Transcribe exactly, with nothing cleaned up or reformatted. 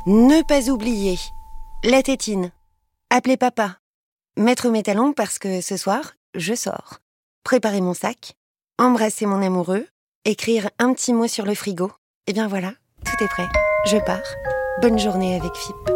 Ne pas oublier. La tétine. Appeler papa. Mettre mes talons parce que ce soir, je sors. Préparer mon sac. Embrasser mon amoureux. Écrire un petit mot sur le frigo. Et bien voilà, tout est prêt. Je pars. Bonne journée avec F I P.